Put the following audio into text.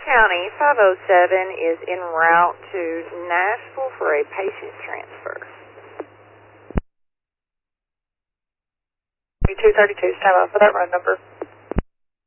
County 507 is en route to Nashville for a patient transfer. 232, stand by for that run number.